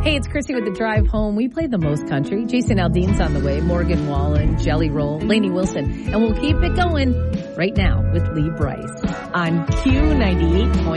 Hey, it's Chrissy with the drive home. We play the most country. Jason Aldean's on the way. Morgan Wallen, Jelly Roll, Lainey Wilson. And we'll keep it going right now with Lee Bryce on Q98.